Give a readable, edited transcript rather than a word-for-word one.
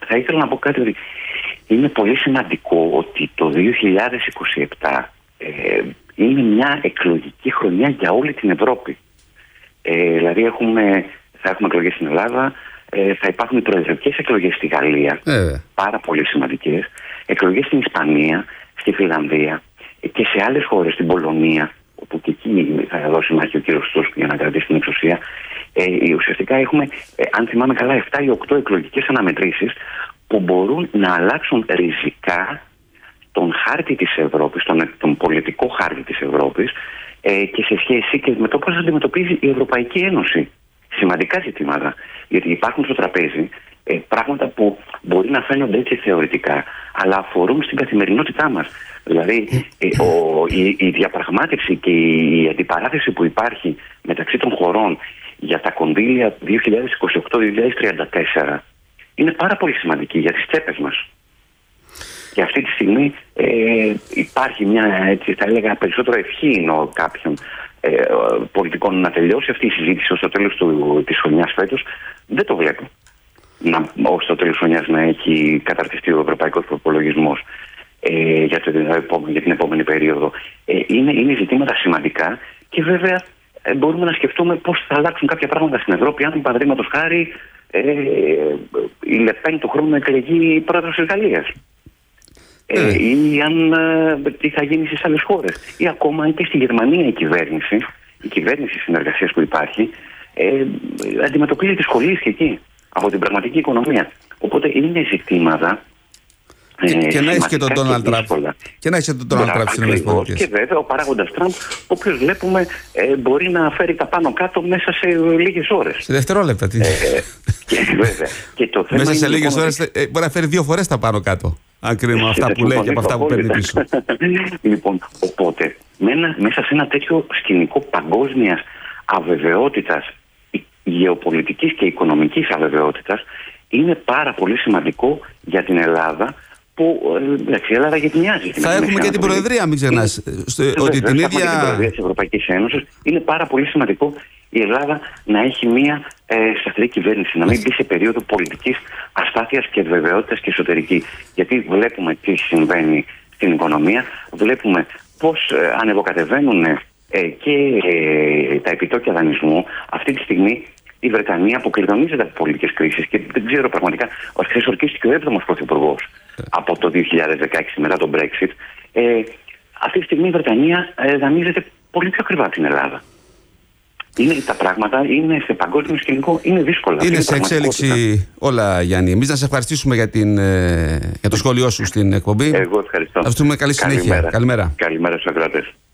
θα ήθελα να πω κάτι, ότι είναι πολύ σημαντικό ότι το 2027 είναι μια εκλογική χρονιά για όλη την Ευρώπη. Δηλαδή θα έχουμε εκλογές στην Ελλάδα, θα υπάρχουν προεδρικές εκλογές στη Γαλλία, πάρα πολύ σημαντικές, εκλογές στην Ισπανία, στη Φιλανδία και σε άλλες χώρες, στην Πολωνία, όπου και εκεί θα δώσει μάχη ο κύριος Τούσκ για να κρατήσει την εξουσία. Ουσιαστικά έχουμε, αν θυμάμαι καλά, 7 ή 8 εκλογικές αναμετρήσεις που μπορούν να αλλάξουν ριζικά τον χάρτη της Ευρώπης, τον πολιτικό χάρτη της Ευρώπης, και σε σχέση και με το πώς αντιμετωπίζει η Ευρωπαϊκή Ένωση σημαντικά ζητήματα. Γιατί υπάρχουν στο τραπέζι πράγματα που μπορεί να φαίνονται έτσι θεωρητικά, αλλά αφορούν στην καθημερινότητά μας. Δηλαδή η διαπραγμάτευση και η αντιπαράθεση που υπάρχει μεταξύ των χωρών για τα κονδύλια 2028-2034 είναι πάρα πολύ σημαντική για τις τσέπες μας. Και αυτή τη στιγμή υπάρχει μια, έτσι θα έλεγα, περισσότερο ευχή κάποιων πολιτικών να τελειώσει αυτή η συζήτηση ως το τέλος της χρονιάς φέτος. Δεν το βλέπω ως το τέλος της χρονιάς να έχει καταρτιστεί ο ευρωπαϊκός προπολογισμός για την επόμενη περίοδο. Είναι ζητήματα σημαντικά και βέβαια μπορούμε να σκεφτούμε πώς θα αλλάξουν κάποια πράγματα στην Ευρώπη αν, παραδείγματος χάρη, η Λεπέν του χρόνου εκλεγεί πρόεδρος της Γαλλίας. Ή τι θα γίνει στις άλλες χώρες. Ή ακόμα αν και στη Γερμανία η κυβέρνηση συνεργασίας που υπάρχει αντιμετωπίζει δυσκολίες και εκεί από την πραγματική οικονομία. Οπότε είναι ζητήματα. Και να έχει και τον Ντόναλντ Τραμπ. Και να έχει τον Ντόναλντ Τραμπ στις ΗΠΑ. Και βέβαια ο παράγοντας Τραμπ, ο οποίος βλέπουμε μπορεί να φέρει τα πάνω κάτω μέσα σε λίγες ώρες. Σε δευτερόλεπτα. Μέσα σε λίγες ώρες μπορεί να φέρει 2 φορές τα πάνω κάτω. Αν κρίνουμε αυτά που λέει και από αυτά που παίρνει πίσω. Λοιπόν, οπότε μέσα σε ένα τέτοιο σκηνικό παγκόσμιας αβεβαιότητας, γεωπολιτικής και οικονομικής αβεβαιότητας, είναι πάρα πολύ σημαντικό για την Ελλάδα, που η Ελλάδα γετνιάζει. Θα έχουμε και την Προεδρία, μην ξεχνάς. Ότι την ίδια. Την Προεδρία της Ευρωπαϊκής Ένωσης. Είναι πάρα πολύ σημαντικό η Ελλάδα να έχει μια σταθερή κυβέρνηση, να μην μπει σε περίοδο πολιτικής αστάθειας και βεβαιότητας και εσωτερική. Γιατί βλέπουμε τι συμβαίνει στην οικονομία, βλέπουμε πώς ανεβοκατεβαίνουν και τα επιτόκια δανεισμού. Αυτή τη στιγμή η Βρετανία αποκλειδονίζεται από πολιτικές κρίσεις και δεν ξέρω πραγματικά. Χθες ορκίστηκε ο 7ος πρωθυπουργός από το 2016 μετά τον Brexit. Αυτή τη στιγμή η Βρετανία δανείζεται πολύ πιο ακριβά από την Ελλάδα. Τα πράγματα είναι σε παγκόσμιο σκηνικό, είναι δύσκολα. Είναι σε εξέλιξη όλα, Γιάννη. Εμείς να σε ευχαριστήσουμε για το σχόλιο σου στην εκπομπή. Εγώ ευχαριστώ. Να σου καλή συνέχεια. Καλημέρα στους ακροατές.